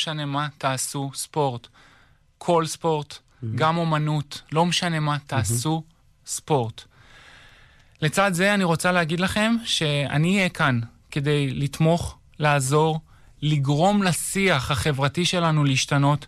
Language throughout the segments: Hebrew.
משנה מה, תעשו ספורט. כל ספורט, גם אומנות, לא משנה מה, תעשו ספורט. לצד זה אני רוצה להגיד לכם שאני אהיה כאן כדי לתמוך, לעזור, לגרום לשיח החברתי שלנו להשתנות,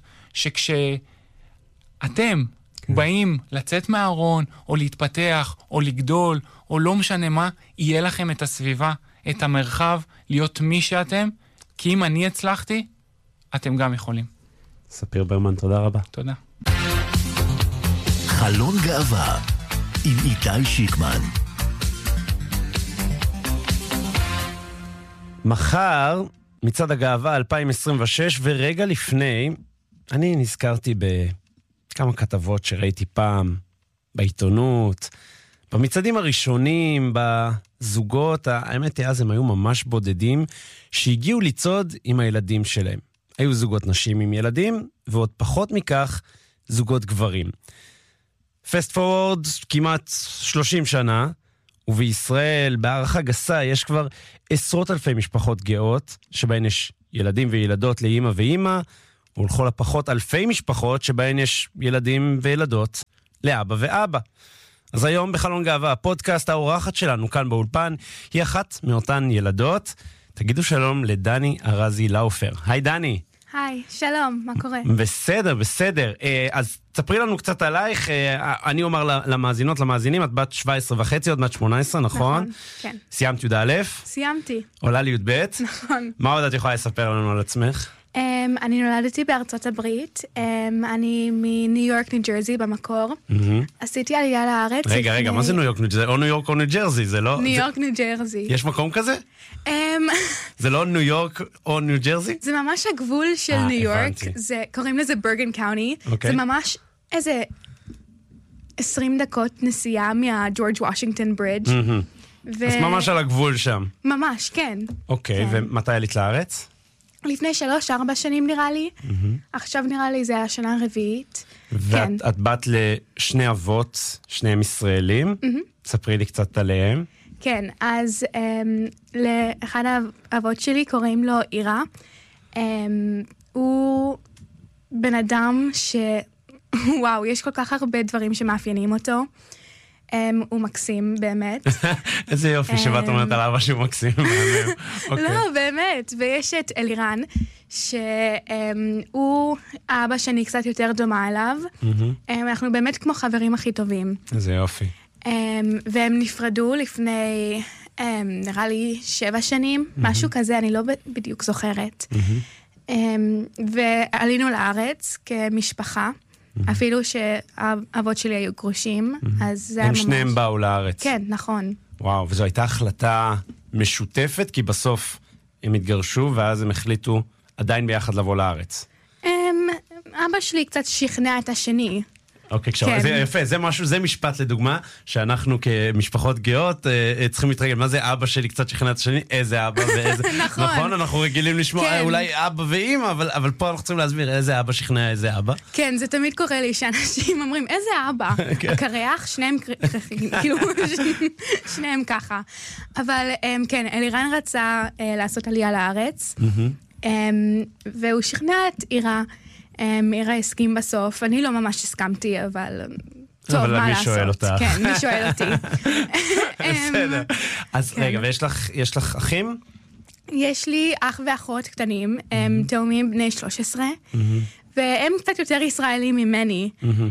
שכשאתם באים לצאת מהארון, או להתפתח, או לגדול, או לא משנה מה, יהיה לכם את הסביבה, את המרחב, להיות מי שאתם, כי אם אני הצלחתי, אתם גם יכולים. ספיר ברמן, תודה רבה. תודה. חלון גאווה עם איתי שיקמן. מחר, מצעד הגאווה 2026, ורגע לפני, אני נזכרתי בכמה כתבות שראיתי פעם, בעיתונות, במצעדים הראשונים, בזוגות, האמת היא אז הם היו ממש בודדים, שהגיעו לצעוד עם הילדים שלהם. היו זוגות נשים עם ילדים, ועוד פחות מכך, זוגות גברים. פסט פורוורד, כמעט 30 שנה, ובישראל, בהערכה גסה, יש כבר עשרות אלפי משפחות גאות, שבהן יש ילדים וילדות לאמא ואמא, ולכל הפחות אלפי משפחות שבהן יש ילדים וילדות לאבא ואבא. אז היום בחלון גאווה, הפודקאסט, האורחת שלנו כאן באולפן, היא אחת מאותן ילדות. תגידו שלום לדני ארזי לאופר. היי דני. היי, שלום, מה קורה? בסדר, בסדר. אז תספרי לנו קצת עלייך. אני אומר למאזינות, למאזינים, את בת 17 וחצי, עוד מעט 18, נכון? נכון, כן. סיימת י"א? סיימתי. עולה לי י"ב? נכון. מה עוד את יכולה לספר לנו על עצמך? אני נולדתי בארצות הברית, אני מניו יורק, ניו ג'רזי במקור. עשיתי עלייה לארץ. רגע, מה זה ניו יורק, ניו ג'רזי? או ניו יורק או ניו ג'רזי, זה לא... ניו יורק, ניו ג'רזי. יש מקום כזה? זה לא ניו יורק או ניו ג'רזי? זה ממש הגבול של ניו יורק, קוראים לזה ברגן קאוני, זה ממש איזה 20 דקות נסיעה מהג'ורג' וושינגטון ברידג'. אז ממש על הגבול שם. ממש, כן. אוקיי, ומתי עלית לארץ? לפני 3-4 שנים נראה לי. עכשיו נראה לי זה השנה הרביעית. ואת באת לשני אבות, שניהם ישראלים. ספרי לי קצת עליהם. כן, אז לאחד האבות שלי קוראים לו אירה. הוא בן אדם וואו, יש כל כך הרבה דברים שמאפיינים אותו. הוא מקסים, באמת. איזה יופי שבאת אומרת על אבא שהוא מקסים. לא, באמת. ויש את אלירן, שהוא האבא שאני קצת יותר דומה אליו. אנחנו באמת כמו חברים הכי טובים. איזה יופי. והם נפרדו לפני, נראה לי 7 שנים, משהו כזה, אני לא בדיוק זוכרת. ועלינו לארץ כמשפחה. אפילו שהאבות שלי היו גרושים, אז זה היה ממש... הם שניהם באו לארץ. כן, נכון. וואו, וזו הייתה החלטה משותפת, כי בסוף הם התגרשו, ואז הם החליטו עדיין ביחד לבוא לארץ. אבא שלי קצת שכנע את השני. אוקיי, זה יפה, זה משהו, זה משפט לדוגמה, שאנחנו כמשפחות גאות צריכים להתרגל, מה זה אבא שלי קצת שכנע את השני, איזה אבא ואיזה... נכון, אנחנו רגילים לשמוע אולי אבא ואמא, אבל פה אנחנו צריכים להסביר איזה אבא שכנע איזה אבא. כן, זה תמיד קורה לי שאנשים אומרים, איזה אבא? הקרח, שניהם כאילו, שניהם ככה. אבל כן, אלירן רצה לעשות עלייה לארץ, והוא שכנע את אירה, אירה הסכים בסוף, אני לא ממש הסכמתי, אבל טוב, מה לעשות? אבל מי שואל אותך? כן, מי שואל אותי. בסדר. אז רגע, ויש לך אחים? יש לי אח ואחות קטנים, הם תאומים בני 13, והם קצת יותר ישראלים ממני,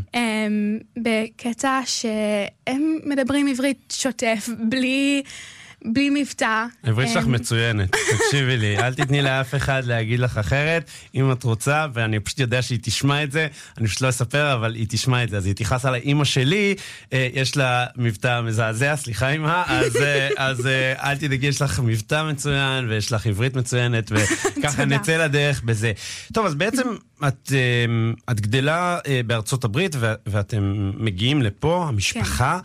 בקטע שהם מדברים עברית שוטף, בלי מבטא. העברית שלך מצוינת, תקשיבי לי, אל תתני לאף אחד להגיד לך אחרת, אם את רוצה, ואני פשוט יודע שהיא תשמע את זה, אני פשוט לא אספר, אבל היא תשמע את זה, אז היא תיחס על האמא שלי, יש לה מבטא מזעזע, סליחה אמא, אז אל תדאגי, יש לך מבטא מצוין, ויש לך עברית מצוינת, וככה נצא לדרך בזה. טוב, אז בעצם את גדלה בארצות הברית, ואתם מגיעים לפה, המשפחה,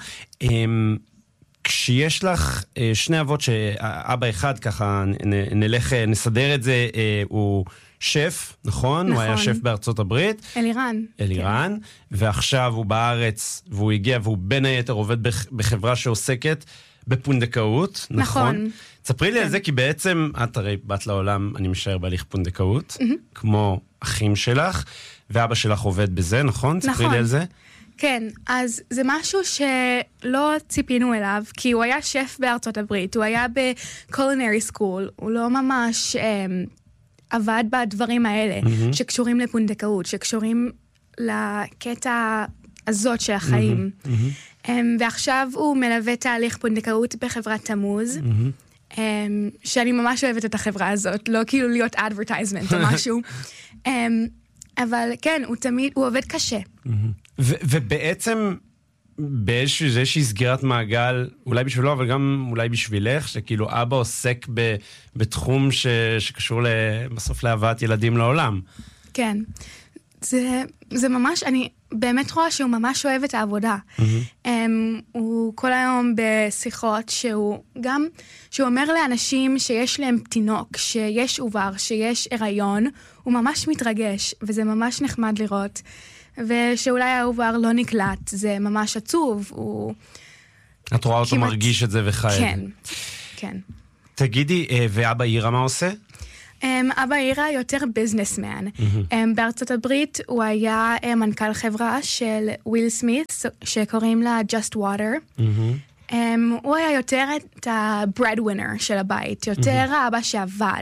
כשיש לך שני אבות שאבא אחד, ככה נלך נסדר את זה, הוא שף, נכון? הוא היה שף בארצות הברית. אלירן, ועכשיו הוא בארץ, והוא הגיע, והוא בין היתר עובד בחברה שעוסקת בפונדקאות, נכון? תספרי לי על זה, כי בעצם את הרי בת לעולם, אני משער בהליך פונדקאות, כמו אחים שלך, ואבא שלך עובד בזה, נכון? תספרי לי על זה. כן, אז זה משהו שלא ציפינו אליו, כי הוא היה שף בארצות הברית, הוא היה בקולינרי סקול, הוא לא ממש עבד בדברים האלה, שקשורים לפונדקאות, שקשורים לקטע הזאת של החיים. ועכשיו הוא מלווה תהליך פונדקאות בחברת תמוז, שאני ממש אוהבת את החברה הזאת, לא כאילו להיות advertisement או משהו. אבל כן, הוא עובד קשה. ובעצם באיזושהי סגירת מעגל, אולי בשבילו, אבל גם אולי בשבילך, שכאילו אבא עוסק בתחום שקשור בסוף להבאת ילדים לעולם. כן. זה ממש, אני באמת רואה שהוא ממש אוהב את העבודה. הוא כל היום בשיחות שהוא אומר לאנשים שיש להם תינוק, שיש עובר, שיש הריון, הוא ממש מתרגש, וזה ממש נחמד לראות. ושאולי העובר לא נקלט, זה ממש עצוב. את רואה אותו מרגיש את זה וחי. כן, כן. תגידי, ואבא אירה מה עושה? אבא אירה יותר ביזנסמן. בארצות הברית הוא היה מנכ"ל חברה של וויל סמית, שקוראים לה Just Water. הוא היה יותר את ה-breadwinner של הבית, יותר האבא שעבד.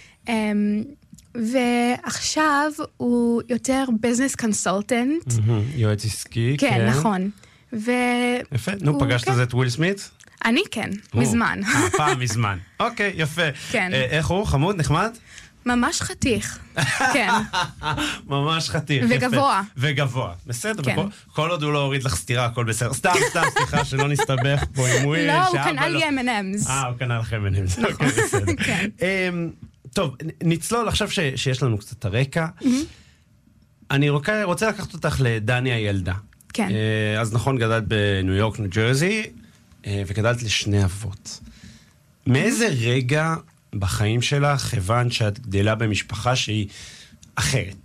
ועכשיו הוא יותר ביזנס קונסולטנט. יועץ עסקי, כן. כן, נכון. יפה, נו, פגשת את זה את וויל סמית? אני כן, מזמן. פעם מזמן. אוקיי, יפה. כן. איך הוא? חמוד? נחמד? ממש חתיך, כן. ממש חתיך. וגבוה. וגבוה. בסדר, כל עוד הוא לא הוריד לך סתירה, הכל בסדר. סתם, סליחה, שלא נסתבך פה עם וויל. לא, הוא קנה לי M&M's. הוא קנה לך M&M's. אוקיי, בסדר. כן. טוב, נצלול עכשיו שיש לנו קצת הרקע. אני רוצה לקחת אותך לדני הילדה. כן. אז נכון, גדלת בניו יורק, ניו ג'רזי, וגדלת לשני אבות. מאיזה רגע בחיים שלך הבנת שאת גדלה במשפחה שהיא אחרת?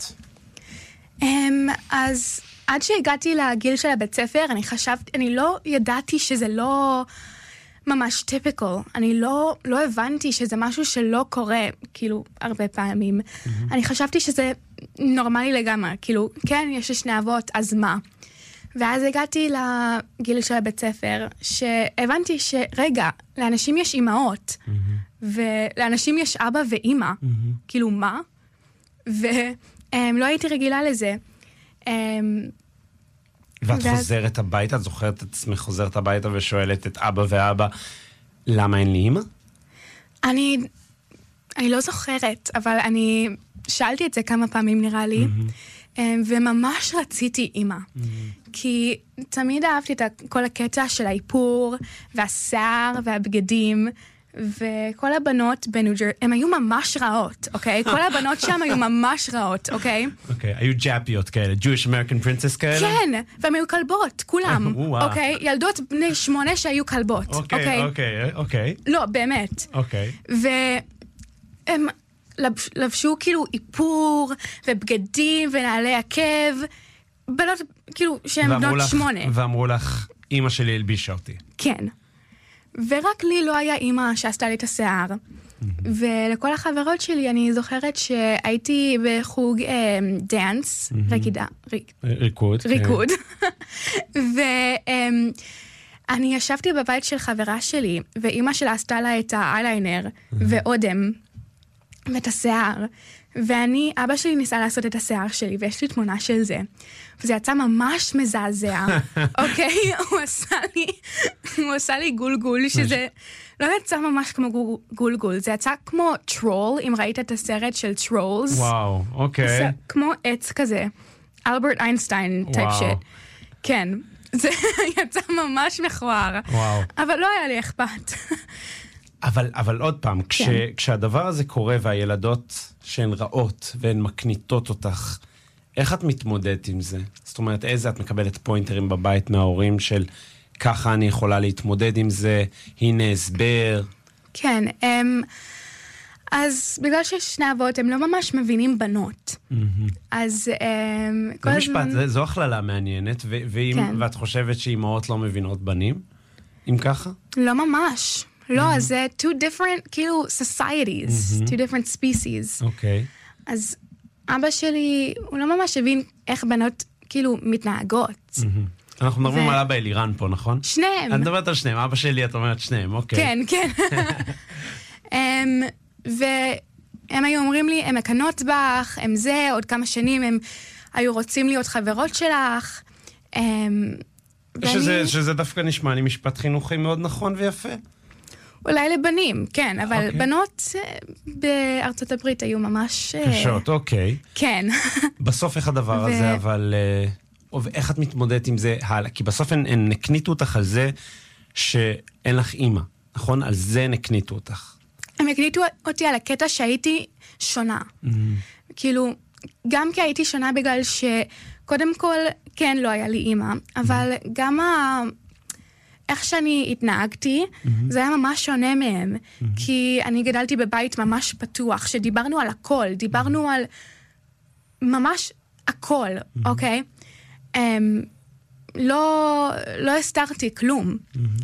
אז עד שהגעתי לגיל של הבית ספר, אני לא ידעתי שזה לא ממש טיפיקל. אני לא הבנתי שזה משהו שלא קורה, כאילו, הרבה פעמים. אני חשבתי שזה נורמלי לגמרי. כאילו, כן, יש לי שני אבות, אז מה? ואז הגעתי לגיל של הבית ספר, שהבנתי שרגע, לאנשים יש אימהות, ולאנשים יש אבא ואימא. כאילו, מה? ולא הייתי רגילה לזה. ואת חוזרת הביתה, את זוכרת את עצמך חוזרת הביתה ושואלת את אבא ואבא, למה אין לי אימא? אני לא זוכרת, אבל אני שאלתי את זה כמה פעמים נראה לי, וממש רציתי אימא. כי תמיד אהבתי את כל הקטע של האיפור, והשיער, והבגדים, וכל הבנות בניו-ג'רזי, הן היו ממש רעות, אוקיי? כל הבנות שם היו ממש רעות, אוקיי? אוקיי, היו ג'אפיות כאלה, Jewish American Princess כאלה? כן, והן היו כלבות, כולם, אוקיי? ילדות בני 8 שהיו כלבות, אוקיי. לא, באמת. אוקיי. והם לבשו כאילו איפור, ובגדים, ונעלי עקב, בנות, כאילו, שהן בנות 8. ואמרו לך, אמא שלי הלבישה אותי. כן. ורק לי לא היה אימא שעשתה לי את השיער. ולכל החברות שלי אני זוכרת שהייתי בחוג דאנס, ריקוד. ואני ישבתי בבית של חברה שלי, ואימא שלה עשתה לה את האייליינר, ואודם, ואת השיער. אבא שלי ניסה לעשות את השיער שלי, ויש לי תמונה של זה. וזה יצא ממש מזעזע, אוקיי? הוא עשה לי גולגול, שזה לא יצא ממש כמו גולגול, זה יצא כמו טרול, אם ראית את הסרט של טרולס. וואו, אוקיי. זה כמו עץ כזה, אלברט איינשטיין טייפ שיט. כן, זה יצא ממש מכוער. וואו. אבל לא היה לי אכפת. אבל עוד פעם, כשהדבר הזה קורה והילדות שהן רעות והן מקניטות אותך, איך את מתמודדת עם זה? זאת אומרת, איזה את מקבלת פוינטרים בבית מההורים של ככה אני יכולה להתמודד עם זה, הנה הסבר? כן, אז בגלל שיש שני אבות, הם לא ממש מבינים בנות. אז כל הזמן... משפט, זו הכללה מעניינת, ואת חושבת שאימהות לא מבינות בנים? אם ככה? לא ממש. לא, זה two different, כאילו, societies, two different species. אוקיי. אז אבא שלי, הוא לא ממש הבין איך בנות, כאילו, מתנהגות. אנחנו מדברים על אבא אלירן פה, נכון? שניהם. אני מדברת על שניהם, אבא שלי, את אומרת שניהם, אוקיי. כן, כן. והם היו אומרים לי, הם מקנות בך, הם זה, עוד כמה שנים הם היו רוצים להיות חברות שלך. שזה דווקא נשמע לי משפט חינוכי מאוד נכון ויפה. אולי לבנים, כן, אבל בנות בארצות הברית היו ממש... קשות, אוקיי. כן. בסוף איך הדבר הזה, אבל... איך את מתמודדת עם זה הלאה? כי בסוף הן נקניתו אותך על זה שאין לך אימא, נכון? על זה נקניתו אותך. הם הקניתו אותי על הקטע שהייתי שונה. כאילו, גם כי הייתי שונה בגלל שקודם כל, כן, לא היה לי אימא, אבל גם איך שאני התנהגתי, זה היה ממש שונה מהם. כי אני גדלתי בבית ממש פתוח, שדיברנו על הכל, דיברנו על ממש הכל, אוקיי? לא הסתרתי כלום.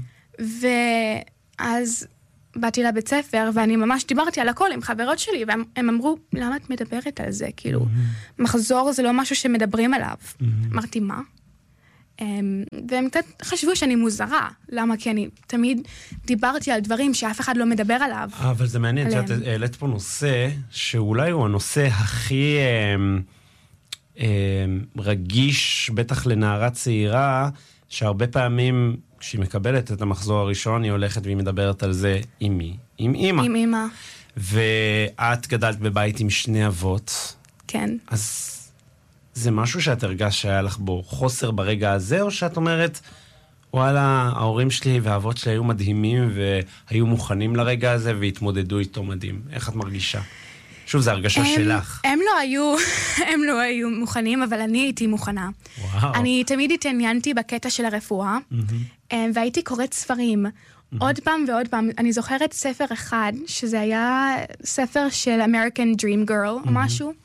ואז באתי לבית ספר, ואני ממש דיברתי על הכל עם חברות שלי, והם אמרו, למה את מדברת על זה? כאילו, מחזור זה לא משהו שמדברים עליו. אמרתי, מה? והם קצת חשבו שאני מוזרה. למה? כי אני תמיד דיברתי על דברים שאף אחד לא מדבר עליו. אבל זה מעניין, שאת העלית פה נושא, שאולי הוא הנושא הכי רגיש, בטח לנערה צעירה, שהרבה פעמים, כשהיא מקבלת את המחזור הראשון, היא הולכת והיא מדברת על זה עם מי? עם אמא. עם אמא. ואת גדלת בבית עם שני אבות. כן. אז זה משהו שאת הרגשת שהיה לך בו חוסר ברגע הזה, או שאת אומרת, וואלה, ההורים שלי והאבות שלי היו מדהימים, והיו מוכנים לרגע הזה, והתמודדו איתו מדהים. איך את מרגישה? שוב, זה הרגשה שלך. הם לא היו מוכנים, אבל אני הייתי מוכנה. וואו. אני תמיד התעניינתי בקטע של הרפואה, והייתי קוראת ספרים. עוד פעם ועוד פעם. אני זוכרת ספר אחד, שזה היה ספר של American Dream Girl, או משהו.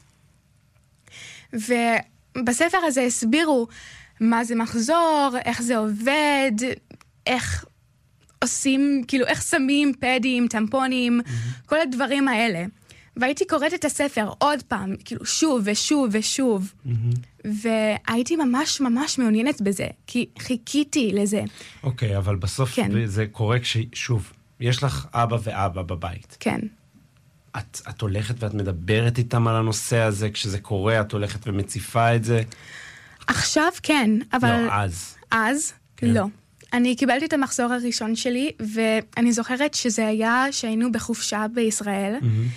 ובספר הזה הסבירו מה זה מחזור, איך זה עובד, איך עושים, כאילו, איך שמים פדים, טמפונים, כל הדברים האלה. והייתי קוראת את הספר עוד פעם, כאילו, שוב ושוב ושוב. והייתי ממש ממש מעוניינת בזה, כי חיכיתי לזה. אוקיי, אבל בסוף זה קורה כששוב, יש לך אבא ואבא בבית. כן. את הולכת ואת מדברת איתם על הנושא הזה, כשזה קורה, את הולכת ומציפה את זה? עכשיו כן, אבל... לא, אז. אז? כן. לא. אני קיבלתי את המחזור הראשון שלי, ואני זוכרת שזה היה שהיינו בחופשה בישראל,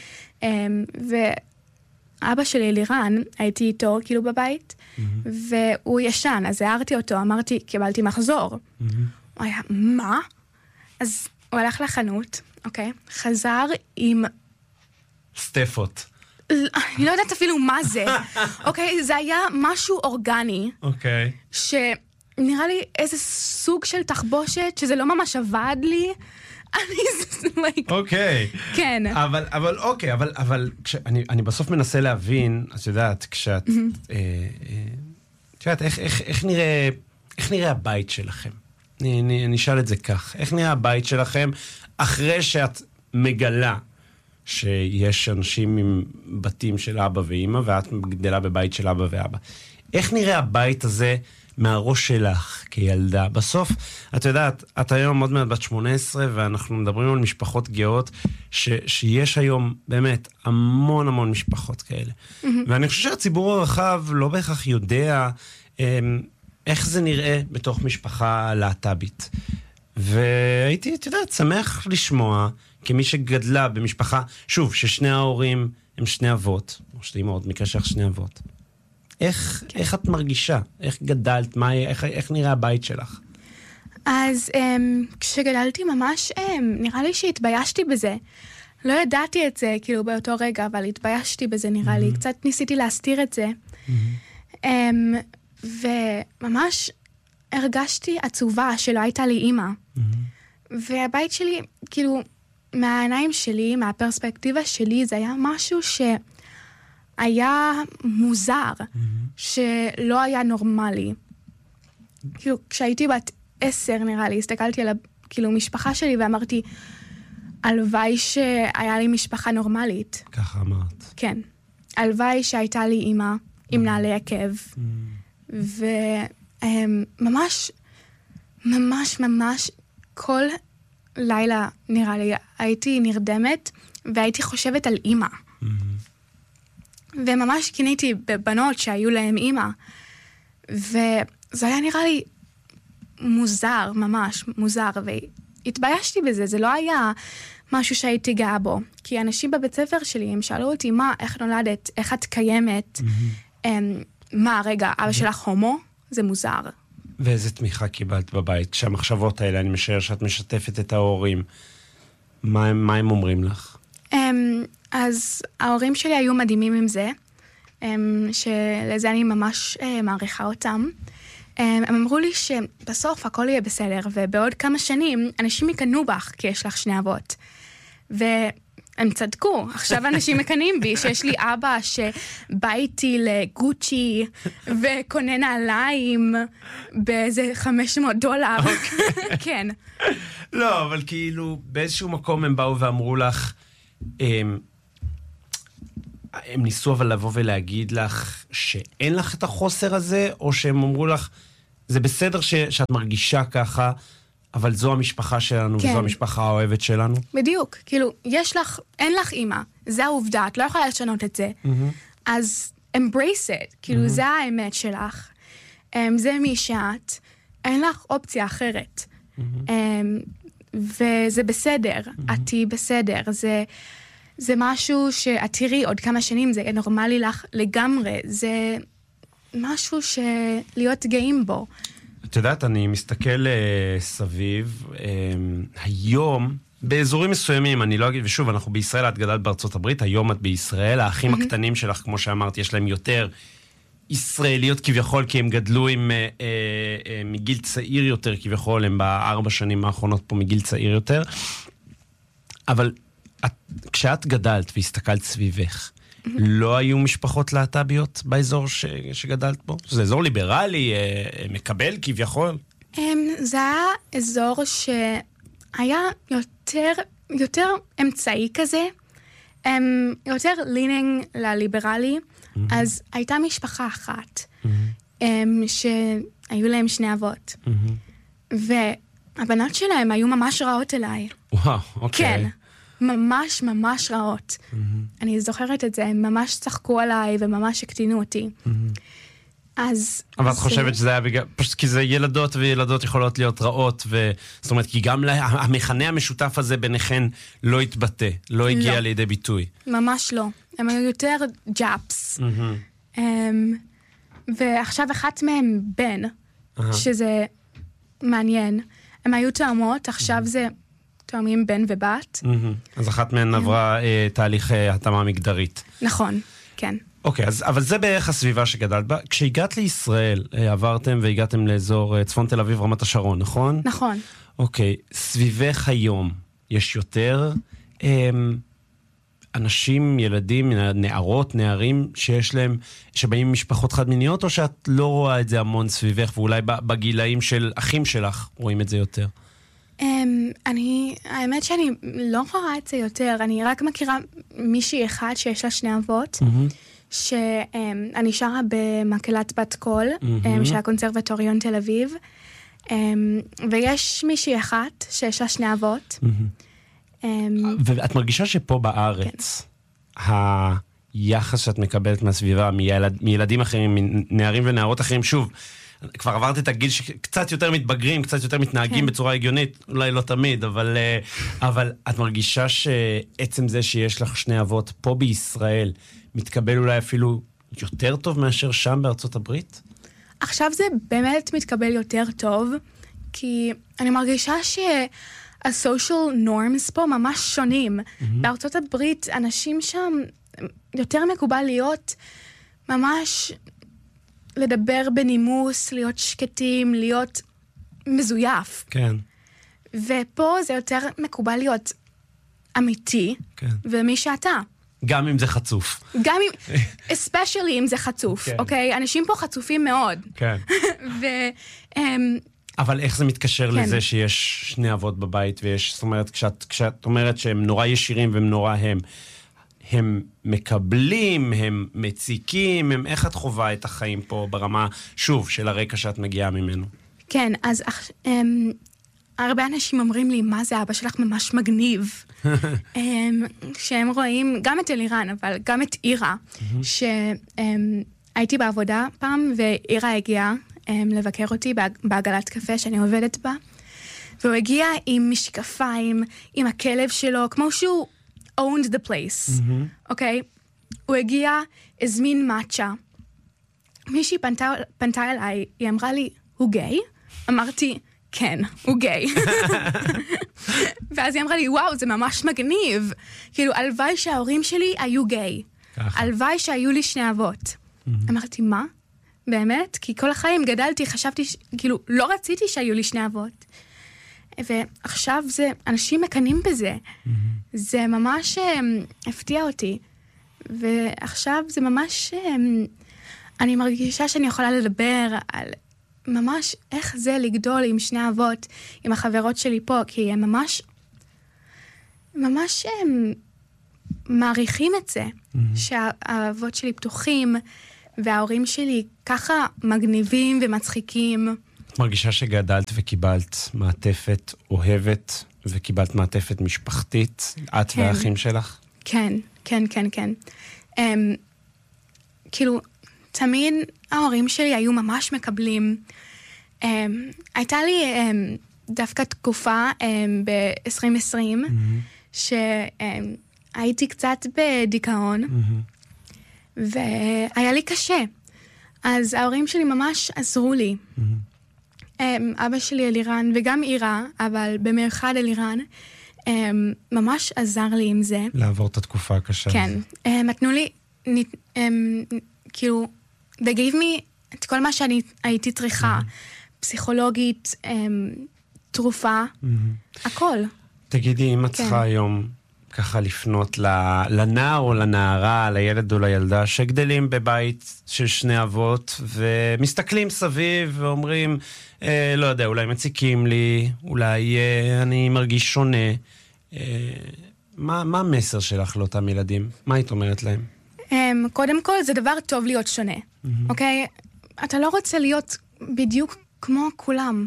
ואבא שלי אלירן, הייתי איתו כאילו בבית, והוא ישן, אז הערתי אותו, אמרתי, קיבלתי מחזור. הוא היה, מה? אז הוא הלך לחנות, אוקיי? חזר עם... סטפות. אני לא יודעת אפילו מה זה. אוקיי, זה היה משהו אורגני. אוקיי. שנראה לי איזה סוג של תחבושת, שזה לא ממש עבד לי. אוקיי. כן. אבל אוקיי, אבל אני בסוף מנסה להבין, את יודעת, כשאת... את יודעת, איך נראה הבית שלכם? אני אשאל את זה כך. איך נראה הבית שלכם אחרי שאת מגלה שיש אנשים עם בתים של אבא ואמא, ואת גדלה בבית של אבא ואבא? איך נראה הבית הזה מהראש שלך כילדה? בסוף, את יודעת, את היום עוד מעט בת 18, ואנחנו מדברים על משפחות גאות, שיש היום באמת המון המון משפחות כאלה. ואני חושב שהציבור הרחב לא בהכרח יודע איך זה נראה בתוך משפחה להט"בית. והייתי, את יודעת, שמח לשמוע, כמי שגדלה במשפחה, שוב, ששני ההורים הם שני אבות, או שתי אמהות, מקרה שלך שני אבות. איך את מרגישה? איך גדלת? איך נראה הבית שלך? אז כשגדלתי ממש, נראה לי שהתביישתי בזה. לא ידעתי את זה, כאילו, באותו רגע, אבל התביישתי בזה, נראה לי. קצת ניסיתי להסתיר את זה. וממש הרגשתי עצובה שלא הייתה לי אימא. והבית שלי, כאילו, מהעיניים שלי, מהפרספקטיבה שלי, זה היה משהו שהיה מוזר, שלא היה נורמלי. כאילו, כשהייתי בת 10, נראה לי, הסתכלתי על, כאילו, משפחה שלי ואמרתי, הלוואי שהיה לי משפחה נורמלית. ככה אמרת. כן. הלוואי שהייתה לי אימא עם נעלי עקב. וממש, ממש, כל לילה נראה לי, הייתי נרדמת והייתי חושבת על אימא. וממש קיניתי בבנות שהיו להם אימא. וזה היה נראה לי מוזר, ממש מוזר, והתביישתי בזה, זה לא היה משהו שהייתי גאה בו. כי אנשים בבית ספר שלי, הם שאלו אותי, מה, איך נולדת, איך את קיימת, מה, רגע, אבא שלך הומו? זה מוזר. ואיזה תמיכה קיבלת בבית? כשהמחשבות האלה, אני משער שאת משתפת את ההורים, מה הם אומרים לך? אז ההורים שלי היו מדהימים עם זה, שלזה אני ממש מעריכה אותם. הם אמרו לי שבסוף הכל יהיה בסדר, ובעוד כמה שנים אנשים יקנו בך, כי יש לך שני אבות. והם צדקו, עכשיו אנשים מקנים בי, שיש לי אבא שבא איתי לגוצ'י, וקונה נעליים באיזה $500. כן. לא, אבל כאילו, באיזשהו מקום הם באו ואמרו לך, הם ניסו אבל לבוא ולהגיד לך שאין לך את החוסר הזה, או שהם אמרו לך, זה בסדר שאת מרגישה ככה, אבל זו המשפחה שלנו, כן. וזו המשפחה האוהבת שלנו? בדיוק, כאילו, אין לך אימא, זה העובדה, את לא יכולה לשנות את זה, אז embrace it, כאילו, זה האמת שלך, זה מי שאת, אין לך אופציה אחרת, וזה בסדר, את תהי בסדר, זה משהו שאת תראי עוד כמה שנים, זה נורמלי לך לגמרי, זה משהו להיות גאים בו. את יודעת, אני מסתכל סביב, היום, באזורים מסוימים, אני לא אגיד, ושוב, אנחנו בישראל, את גדלת בארצות הברית, היום את בישראל, האחים הקטנים שלך, כמו שאמרתי, יש להם יותר ישראליות כביכול, כי הם גדלו מגיל צעיר יותר כביכול, הם ב4 שנים האחרונות פה מגיל צעיר יותר, אבל כשאת גדלת והסתכלת סביבך, לא היו משפחות להט"ביות באזור שגדלת בו? זה אזור ליברלי, מקבל כביכול? זה היה אזור שהיה יותר אמצעי כזה, יותר leaning לליברלי, אז הייתה משפחה אחת, שהיו להם 2 אבות. והבנות שלהם היו ממש רעות אליי. וואו, אוקיי. כן. ממש ממש רעות. אני זוכרת את זה, הם ממש צחקו עליי וממש הקטינו אותי. אז... אבל את חושבת שזה היה בגלל... פשוט כי זה ילדות וילדות יכולות להיות רעות, זאת אומרת, כי גם המכנה המשותף הזה ביניכן לא התבטא, לא הגיע לידי ביטוי. ממש לא. הם היו יותר ג'אפס. ועכשיו אחת מהם בן, שזה מעניין. הם היו תאומות, עכשיו זה... תאומים בן ובת. אז אחת מהן עברה תהליך התאמה מגדרית. נכון, כן. אוקיי, אבל זה בערך הסביבה שגדלת בה. כשהגעת לישראל, עברתם והגעתם לאזור צפון תל אביב, רמת השרון, נכון? נכון. אוקיי, סביבך היום יש יותר אנשים, ילדים, נערות, נערים, שבאים ממשפחות חד-מיניות, או שאת לא רואה את זה המון סביבך, ואולי בגילאים של אחים שלך רואים את זה יותר? האמת שאני לא רואה את זה יותר, אני רק מכירה מישהי אחד שיש לה 2 אבות, שאני שרה במקהלת בת קול, של הקונסרבטוריון תל אביב, ויש מישהי אחת שיש לה 2 אבות. ואת מרגישה שפה בארץ, היחס שאת מקבלת מהסביבה, מילדים אחרים, מנערים ונערות אחרים, שוב, כבר עברת את הגיל שקצת יותר מתבגרים, קצת יותר מתנהגים בצורה הגיונית, אולי לא תמיד, אבל את מרגישה שעצם זה שיש לך 2 אבות פה בישראל, מתקבל אולי אפילו יותר טוב מאשר שם בארצות הברית? עכשיו זה באמת מתקבל יותר טוב, כי אני מרגישה שה-social norms פה ממש שונים. בארצות הברית אנשים שם יותר מקובל להיות ממש... לדבר בנימוס, להיות שקטים, להיות מזויף. כן. ופה זה יותר מקובל להיות אמיתי, כן. ומי שאתה. גם אם זה חצוף. גם אם, especially אם זה חצוף, כן. אוקיי? אנשים פה חצופים מאוד. כן. אבל איך זה מתקשר לזה שיש שני אבות בבית ויש, זאת אומרת, כשאת אומרת שהם נורא ישירים והם נורא הם מקבלים, הם מציקים, איך את חובה את החיים פה ברמה, שוב, של הרקע שאת מגיעה ממנו? כן, אז הרבה אנשים אומרים לי, מה זה, אבא שלך ממש מגניב. שהם רואים גם את אלירן, אבל גם את אירה, שהייתי בעבודה פעם, ואירה הגיעה לבקר אותי בעגלת קפה שאני עובדת בה, והוא הגיע עם משקפיים, עם הכלב שלו, כמו שהוא owned the place, אוקיי? הוא הגיע, הזמין מאצ'ה. מישהי פנתה אליי, היא אמרה לי, הוא גיי? אמרתי, כן, הוא גיי. ואז היא אמרה לי, וואו, זה ממש מגניב. כאילו, הלוואי שההורים שלי היו גיי. הלוואי שהיו לי שני אבות. אמרתי, מה? באמת? כי כל החיים גדלתי, חשבתי, כאילו, לא רציתי שהיו לי שני אבות. ועכשיו אנשים מקנים בזה. זה ממש הפתיע אותי. ועכשיו זה ממש, אני מרגישה שאני יכולה לדבר על ממש איך זה לגדול עם שני אבות, עם החברות שלי פה, כי הם ממש מעריכים את זה, שהאבות שלי פתוחים, וההורים שלי ככה מגניבים ומצחיקים. את מרגישה שגדלת וקיבלת מעטפת אוהבת, וקיבלת מעטפת משפחתית, את כן. והאחים שלך? כן, כן, כן, כן. כאילו, תמיד ההורים שלי היו ממש מקבלים. הייתה לי דווקא תקופה ב-2020, שהייתי קצת בדיכאון, והיה לי קשה. אז ההורים שלי ממש עזרו לי. אבא שלי אלירן, וגם אירה, אבל במרחד אלירן, ממש עזר לי עם זה. לעבור את התקופה הקשה. כן. נתנו לי, כאילו, they gave me את כל מה שאני הייתי צריכה. פסיכולוגית, תרופה, הכל. תגידי, אם את צריכה היום ככה לפנות לנער או לנערה, לילד או לילדה, שגדלים בבית של שני אבות, ומסתכלים סביב ואומרים, לא יודע, אולי מציקים לי, אולי אני מרגיש שונה. מה המסר שלך לאותם ילדים? מה היית אומרת להם? קודם כל, זה דבר טוב להיות שונה, אוקיי? אתה לא רוצה להיות בדיוק כמו כולם.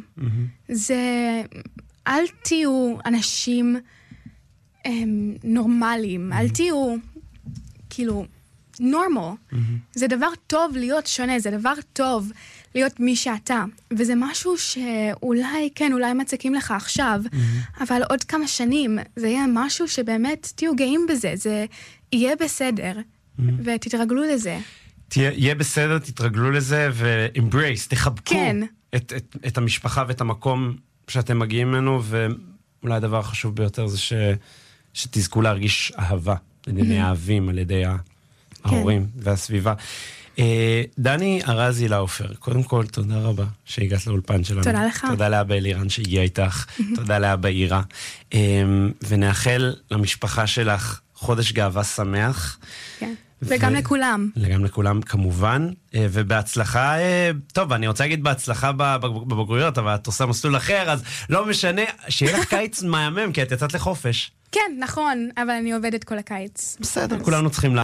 אל תהיו אנשים נורמליים, אל תהיו כאילו normal. זה דבר טוב להיות שונה, זה דבר טוב להיות מי שאתה. וזה משהו שאולי, כן, אולי מצקים לך עכשיו, אבל עוד כמה שנים זה יהיה משהו שבאמת תהיו גאים בזה, זה יהיה בסדר, ותתרגלו לזה. יהיה בסדר, תתרגלו לזה, ו-embrace, תחבקו כן. את המשפחה ואת המקום שאתם מגיעים ממנו, ואולי הדבר החשוב ביותר זה שתזכו להרגיש אהבה, על ידי האהבים, על ידי ההורים והסביבה. דני ארזי לאופר, קודם כל תודה רבה שהגעת לאולפן שלנו. תודה לך. תודה לאבא אלירן שהגיע איתך, תודה לאבא אירה, ונאחל למשפחה שלך חודש גאווה שמח. כן. וגם לכולם. גם לכולם, כמובן. ובהצלחה, טוב, אני רוצה להגיד בהצלחה בבגרויות, אבל את עושה מסלול אחר, אז לא משנה, שיהיה לך קיץ מהמם, כי את יצאת לחופש. כן, נכון, אבל אני עובדת כל הקיץ. בסדר, כולנו צריכים